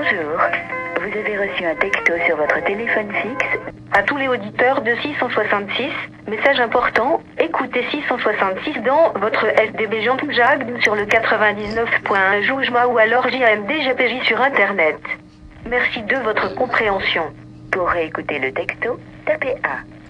Bonjour. Vous avez reçu un texto sur votre téléphone fixe. À tous les auditeurs de 666, message important, écoutez 666 dans votre SDB Jean Jacques sur le 99.1 Joujma ou alors JMDGPJ sur Internet. Merci de votre compréhension. Pour réécouter le texto, tapez 1.